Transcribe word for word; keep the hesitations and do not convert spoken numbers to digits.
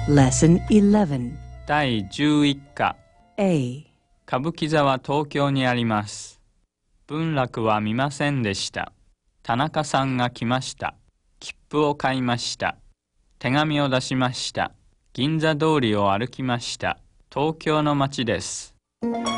Lesson eleven. 第じゅういっ課 A. 歌舞伎座は東京にあります。文楽は見ませんでした。田中さんが来ました。切符を買いました。手紙を出しました。銀座通りを歩きました。東京の街です。